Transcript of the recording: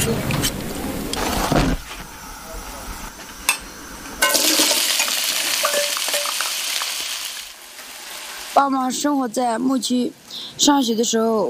爸妈生活在牧区，上学的时候